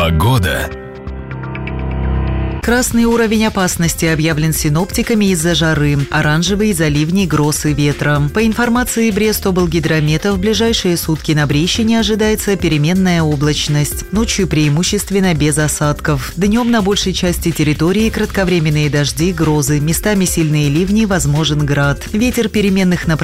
Погода. Красный уровень опасности объявлен синоптиками из-за жары, оранжевый из-за ливней, гроз и ветра. По информации Брест-облгидромета, в ближайшие сутки на Брещине ожидается переменная облачность. Ночью преимущественно без осадков. Днем на большей части территории кратковременные дожди, грозы, местами сильные ливни, возможен град. Ветер переменных направлений